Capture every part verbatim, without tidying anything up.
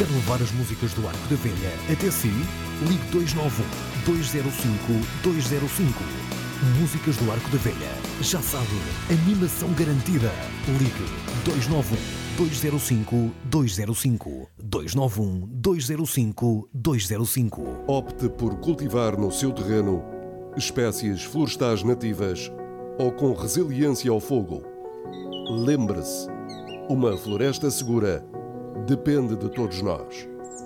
Quer levar as músicas do Arco da Velha até si? Ligue dois nove um, dois zero cinco, dois zero cinco. Músicas do Arco da Velha. Já sabe, animação garantida. Ligue dois nove um, dois zero cinco, dois zero cinco. dois nove um, dois zero cinco, dois zero cinco. Opte por cultivar no seu terreno espécies florestais nativas ou com resiliência ao fogo. Lembre-se, uma floresta segura depende de todos nós.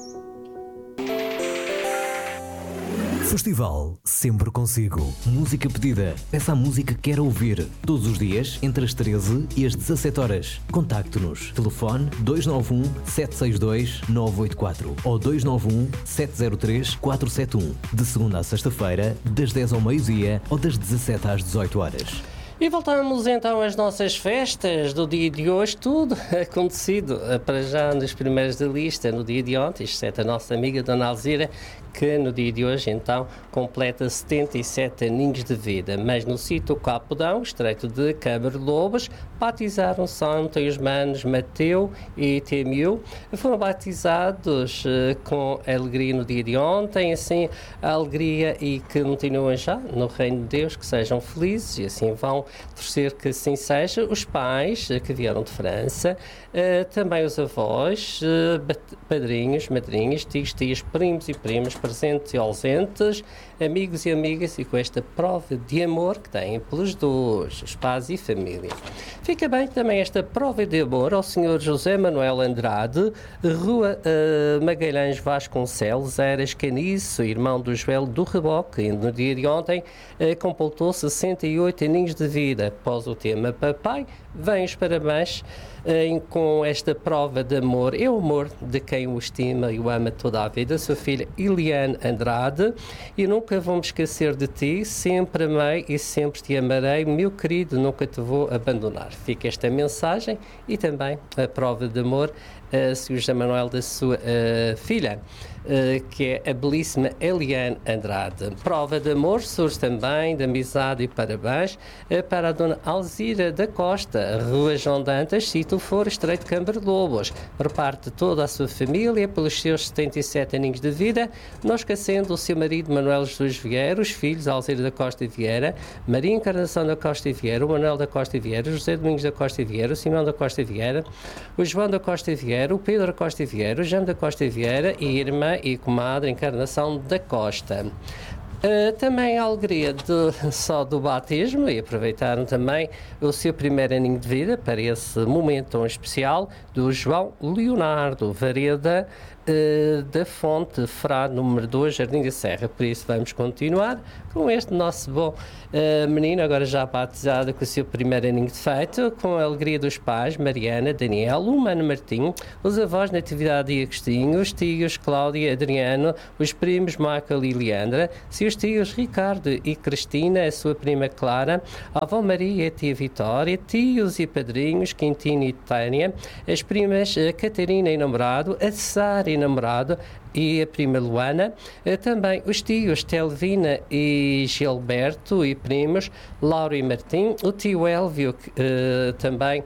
Festival sempre consigo. Música pedida. Peça a música que quer ouvir. Todos os dias, entre as treze e as dezassete horas. Contacte-nos. Telefone dois nove um, sete seis dois, nove oito quatro ou dois nove um, sete zero três, quatro sete um. De segunda a sexta-feira, das dez ao meio-dia ou das dezassete às dezoito horas. E voltamos então às nossas festas do dia de hoje, tudo acontecido para já nos primeiros da lista no dia de ontem, exceto a nossa amiga Dona Alzira, que no dia de hoje então completa setenta e sete aninhos de vida, mas no sítio Capodão, estreito de Câmara Lobos, batizaram-se ontem os manos Mateu e Temiu, foram batizados uh, com alegria no dia de ontem, assim a alegria e que continuam já no reino de Deus, que sejam felizes e assim vão torcer que assim seja, os pais uh, que vieram de França, uh, também os avós, uh, padrinhos, madrinhas, tios, tias, primos e primas, presentes e ausentes, amigos e amigas, e com esta prova de amor que têm pelos dois, os pais e família. Fica bem também esta prova de amor ao senhor José Manuel Andrade, Rua uh, Magalhães Vasconcelos, Eras Caniço, irmão do Joel do Reboque, e no dia de ontem uh, completou sessenta e oito aninhos de vida. Após o tema Papai, vem os parabéns uh, com esta prova de amor. É o amor de quem o estima e o ama toda a vida, sua filha Eliane Andrade, e nunca vou me esquecer de ti, sempre amei e sempre te amarei, meu querido, nunca te vou abandonar. Fica esta mensagem e também a prova de amor a senhor José Manuel da sua uh, filha, uh, que é a belíssima Eliane Andrade. Prova de amor surge também de amizade e parabéns uh, para a dona Alzira da Costa, Rua João Dantas, sítio For, Estreito de Câmara Lobos. Reparte toda a sua família pelos seus setenta e sete aninhos de vida, não esquecendo o seu marido Manuel Jesus Vieira, os filhos Alzira da Costa Vieira, Maria Encarnação da Costa Vieira, o Manuel da Costa Vieira, José Domingos da Costa Vieira, o Simão da Costa Vieira, o João da Costa Vieira, o Pedro da Costa Vieira, o Jean da Costa Vieira e irmã e comadre Encarnação da Costa. Uh, também a alegria de, só do batismo, e aproveitaram também o seu primeiro aninho de vida para esse momento tão especial do João Leonardo Vareda uh, da Fonte, Frade número dois, Jardim da Serra. Por isso vamos continuar com este nosso bom uh, menino, agora já batizado com o seu primeiro aninho de feito, com a alegria dos pais, Mariana, Daniel, o Mano Martim, os avós Natividade e Agostinho, os tios Cláudia e Adriano, os primos Michael e Leandra, seus tios Ricardo e Cristina, a sua prima Clara, a avó Maria e a tia Vitória, tios e padrinhos Quintino e Tânia, as primas Catarina e namorado, a Sara e namorado e a prima Luana, também os tios Telvina e Gilberto e primos, Laura e Martim, o tio Elvio uh, também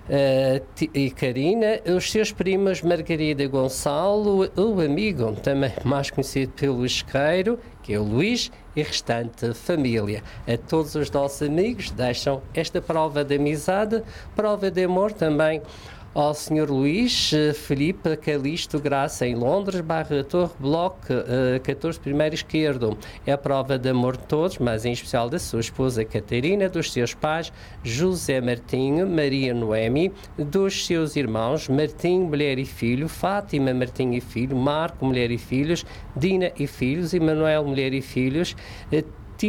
Uh, e Karina, os seus primos Margarida e Gonçalo, o amigo também mais conhecido pelo isqueiro, que é o Luís, e restante família. A todos os nossos amigos deixam esta prova de amizade, prova de amor também ao senhor Luís Felipe Calixto Graça, em Londres, Barra Torre Bloco, uh, catorze primeiro esquerdo. É a prova de amor de todos, mas em especial da sua esposa Catarina, dos seus pais José Martinho, Maria Noemi, dos seus irmãos Martinho, mulher e filho, Fátima Martinho e filho, Marco, mulher e filhos, Dina e filhos, Emanuel, mulher e filhos, uh,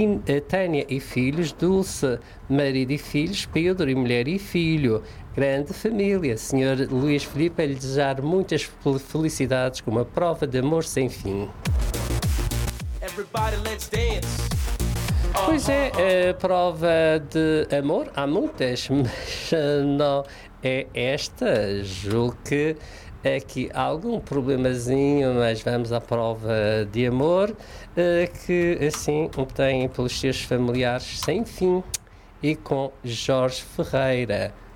Tânia e filhos, Dulce, marido e filhos, Pedro e mulher e filho. Grande família. senhor Luís Filipe, a lhe desejar muitas felicidades com uma prova de amor sem fim. Pois é, a prova de amor, há muitas, mas não é esta. Julgo que aqui há algum problemazinho, mas vamos à prova de amor, que assim tem pelos seus familiares sem fim, e com Jorge Ferreira.